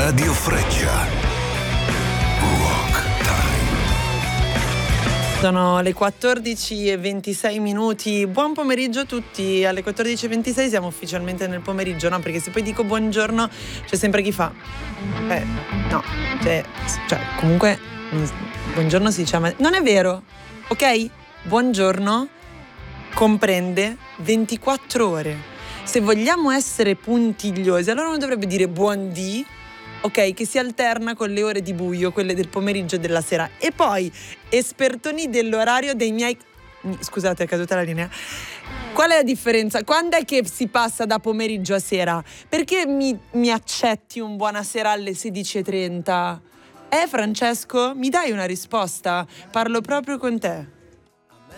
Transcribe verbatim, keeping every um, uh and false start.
Radio Freccia. Rock Time. Sono le quattordici e ventisei minuti. Buon pomeriggio a tutti. Alle quattordici e ventisei siamo ufficialmente nel pomeriggio, no? Perché se poi dico buongiorno c'è sempre chi fa eh, no, cioè, cioè comunque buongiorno si dice, ma non è vero, ok? Buongiorno comprende ventiquattro ore. Se vogliamo essere puntigliosi, allora uno dovrebbe dire buondì, ok, che si alterna con le ore di buio, quelle del pomeriggio e della sera. E poi, espertoni dell'orario dei miei... Scusate, è caduta la linea. Qual è la differenza? Quando è che si passa da pomeriggio a sera? Perché mi, mi accetti un buonasera alle sedici e trenta? Eh, Francesco? Mi dai una risposta? Parlo proprio con te.